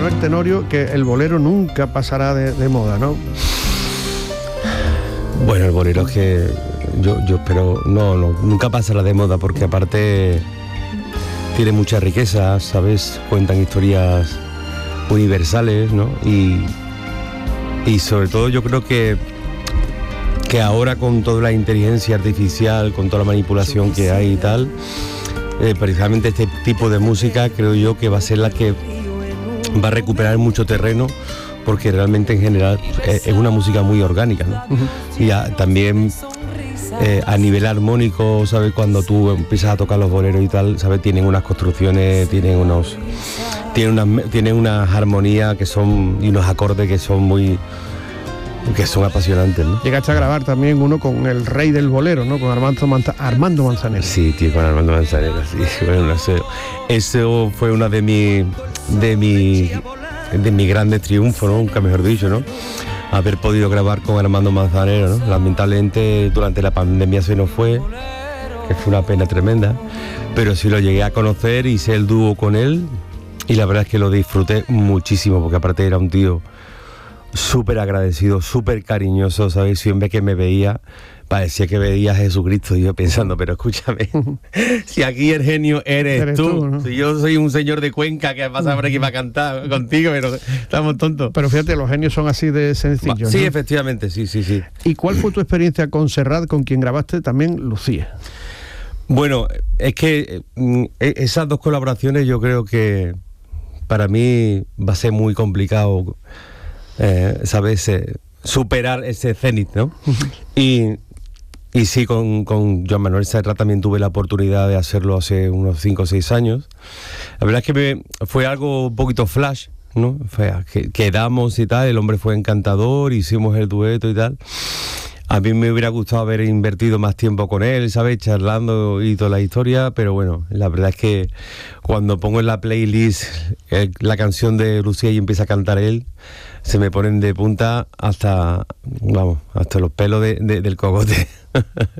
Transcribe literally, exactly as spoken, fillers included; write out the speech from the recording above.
Manuel Tenorio, que el bolero nunca pasará de, de moda, ¿no? Bueno, el bolero es que yo, yo espero, no, no, nunca pasará de moda, porque aparte tiene mucha riqueza, ¿sabes? Cuentan historias universales, ¿no? Y, y sobre todo yo creo que, que ahora con toda la inteligencia artificial, con toda la manipulación que hay y tal, eh, precisamente este tipo de música creo yo que va a ser la que va a recuperar mucho terreno, porque realmente en general es, es una música muy orgánica, ¿no? Uh-huh. Y a, también eh, a nivel armónico, ¿sabes? Cuando tú empiezas a tocar los boleros y tal, ¿sabes? Tienen unas construcciones, tienen unos tienen unas tienen unas armonías que son, y unos acordes que son muy que son apasionantes, ¿no? Llegaste a grabar también uno con el rey del bolero, ¿no? Con Armando, Manza, Armando Manzanero. Sí, tío, con Armando Manzanero, sí. Bueno, no sé. Eso fue una de mis de mi de mis grandes triunfos, ¿no? Nunca mejor dicho, ¿no? Haber podido grabar con Armando Manzanero, ¿no? Lamentablemente durante la pandemia se nos fue, que fue una pena tremenda, pero sí lo llegué a conocer, hice el dúo con él y la verdad es que lo disfruté muchísimo, porque aparte era un tío súper agradecido, súper cariñoso, ¿sabes? Siempre que me veía parecía que veía a Jesucristo, y yo pensando, pero escúchame, si aquí el genio eres, eres tú, tú, ¿no? Si yo soy un señor de Cuenca que pasa por aquí para cantar contigo, pero estamos tontos. Pero fíjate, los genios son así de sencillos, sí, ¿no? Efectivamente, sí, sí, sí. ¿Y cuál fue tu experiencia con Serrat, con quien grabaste también Lucía? Bueno, es que eh, esas dos colaboraciones yo creo que para mí va a ser muy complicado, eh, ¿sabes? Eh, superar ese cenit, ¿no? y Y sí, con, con Joan Manuel Serrat también tuve la oportunidad de hacerlo hace unos cinco o seis años. La verdad es que me, fue algo un poquito flash, ¿no? Fue, que, quedamos y tal, el hombre fue encantador, hicimos el dueto y tal. A mí me hubiera gustado haber invertido más tiempo con él, ¿sabes? Charlando y toda la historia, pero bueno, la verdad es que cuando pongo en la playlist eh, la canción de Lucía y empieza a cantar él, se me ponen de punta hasta, vamos, hasta los pelos de, de, del cogote.